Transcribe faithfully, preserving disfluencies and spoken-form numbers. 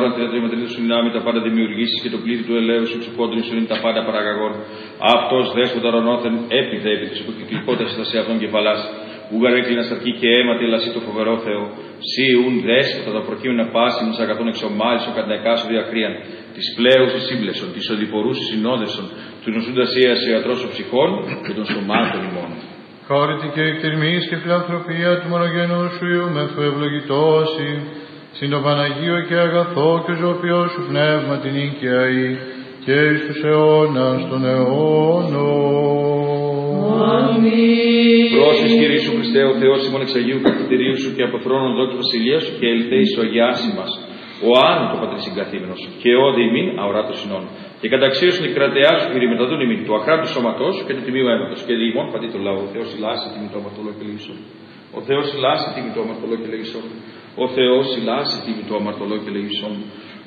ανθέα το αιματρίδα σου δυνάμει τα πάντα δημιουργήσει και το πλήρη του ελαίου σου εξοχόντριν σου είναι τα πάντα παραγαγών. Αυτό δέσποτα ρονόθεν έπειτα επί τη υποκυκλικότητα τα σε αυτόν κεφαλά. Ούγαρ έκλεινα σταρκή και αίματι, ελασί το φοβερό Θεό. Σι ουν δέσποτα τα προκείμενα πάση μα αγαθών εξομάλισο κατά εκάσου διακρίαν. Τη πλέου τη σύμπλεσον, τη οδηπορού συνόδεσον, του νοσούντα ία σε ιατρό ψυχών και των σωμάτων ημών. Χάρητη και εκτιμής και φιλανθρωπία του μονογενού σου ιούμεθου ευλογητώσει, συν το Παναγίο και αγαθό και ζωοποιό σου πνεύμα την οίκαιαη και εις τους αιώνας των αιώνων. Αμήν. Πρόσης Κυρίου σου Χριστέ, ο Θεός ημών εξ Αγίου Καυτηρίου σου και από θρόνων δόκη βασιλεία σου και ελθέης ο αγιάσει μας, ο άν το πατρί συγκαθήμενος και ο δε ημίν αοράτο συνών. Και καταξίωσον η κρατεά σου Κύριε μεταδούν ημίν του αχράντου σώματός σου και του τιμίου αίματος. Και διημών πατεί το λαό. Ο Θεός ηλάσει τιμή το αμαρτωλό και λέγισον. Ο Θεός ηλάσει τιμή το αμαρτωλό και λέγισον. Ο Θεός ηλάσει τιμή το αμαρτωλό και λέγισον.